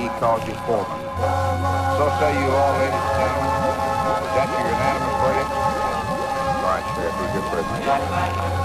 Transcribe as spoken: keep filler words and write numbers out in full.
he calls you foreman. So say you all, ladies and gentlemen. Is that your unanimous verdict? All right, Sheriff, here's your prisoner.